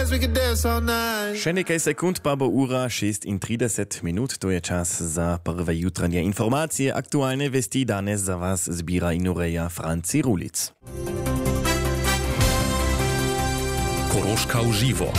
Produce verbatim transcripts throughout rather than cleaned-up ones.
dance, we could dance all night. Še nekaj sekund pa bo ura šestintrideset minut, to je čas za prve jutranje informacije. Aktualne vesti danes za vas zbira in ureja Franci Rulic. Koroška v živo.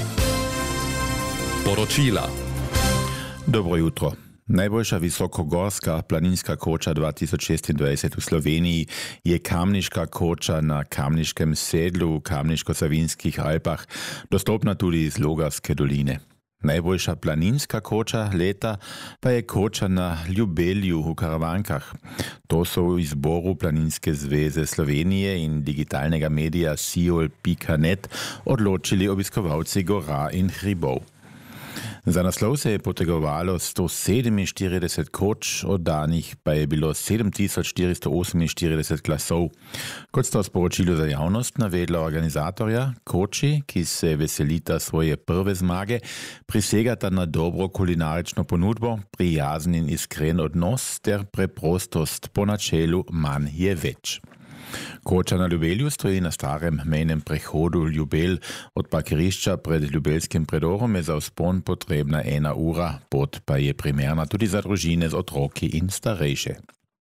Poročila. Dobro jutro. Najboljša visokogorska planinska koča dva tisoč šestindvajset v Sloveniji je Kamniška koča na Kamniškem sedlu v Kamniško-Savinskih Alpah, dostopna tudi iz Logarske doline. Najboljša planinska koča leta pa je koča na Ljubelju v Karavankah. To so v izboru Planinske zveze Slovenije in digitalnega medija siol pika net odločili obiskovalci gora in hribov. Za naslov se je potegovalo sto sedeminštirideset koč, oddanih pa je bilo sedem tisoč štiristo oseminštirideset glasov. Kot sta v sporočilu za javnost navedla organizatorja, koči, ki se veselita svoje prve zmage, prisegata na dobro kulinarično ponudbo, prijazen in iskren odnos ter preprostost po načelu manj je več. Koča na Ljubelju stoji na starem mejnem prehodu Ljubelj. Od parkirišča pred Ljubelskim predorom je za vzpon potrebna ena ura, pot pa je primerna tudi za družine z otroki in starejše.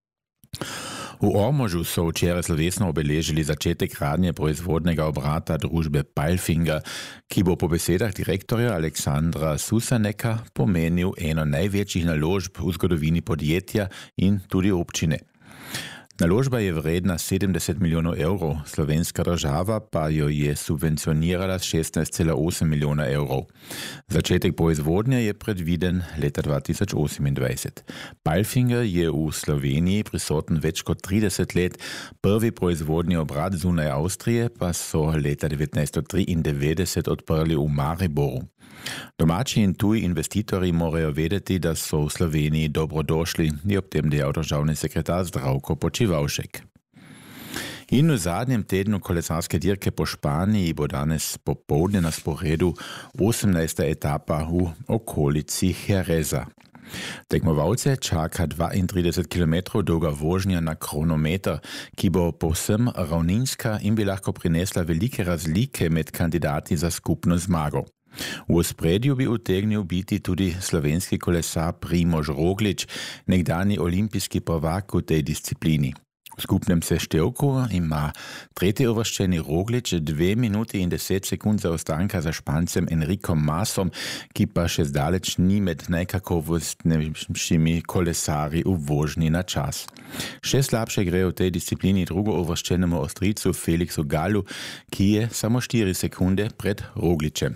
V Ormožu so včeraj slovesno obeležili začetek gradnje proizvodnega obrata družbe Palfinger, ki bo po besedah direktorja Aleksandra Susaneka pomenil eno največjih naložb v zgodovini podjetja in tudi občine. Naložba je vredna sedemdeset milijonov evrov, slovenska država pa jo je subvencionirala s šestnajst cela osem milijona evrov. Začetek proizvodnje je predviden leta dva tisoč osemindvajset. Palfinger je v Sloveniji prisoten več kot trideset let, prvi proizvodni obrat zunaj Avstrije pa so leta devetnajststo triindevetdeset odprli v Mariboru. Domači in tuji investitorji morajo vedeti, da so v Sloveniji dobrodošli, je ob tem dejal državni sekretar Zdravko Počivalšek. In v zadnjem tednu kolesarske dirke po Španiji bo danes popoldne na sporedu osemnajsta etapa v okolici Jereza. Tekmovalce čaka dvaintrideset kilometrov dolga vožnja na kronometer, ki bo povsem ravninska in bi lahko prinesla velike razlike med kandidati za skupno zmago. V ospredju bi utegnil biti tudi slovenski kolesar Primož Roglič, nekdanji olimpijski prvak v tej disciplini. V skupnem seštevku ima tretji uvrščeni Roglič dve minuti in deset sekund zaostanka za Špancem Enrikom Masom, ki pa še zdaleč ni med najkakovostnejšimi kolesarji v vožnji na čas. Še slabše gre v tej disciplini drugo uvrščenemu Avstrijcu Felixu Gallu, ki je samo štiri sekunde pred Rogličem.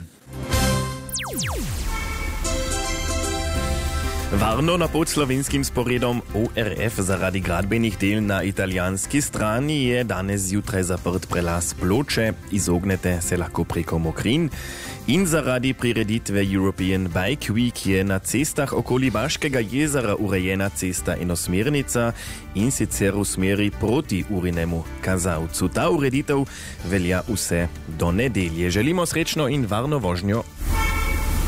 Varno na pod slovenskim sporedom O R F zaradi gradbenih del na italijanski strani je danes zjutraj zaprt prelaz Ploče, izognete se lahko preko Mokrin. In zaradi prireditve European Bike Week je na cestah okoli Baškega jezera urejena cesta enosmernica in sicer v smeri proti Urinemu kazalcu. Ta ureditev velja vse do nedelje. Želimo srečno in varno vožnjo.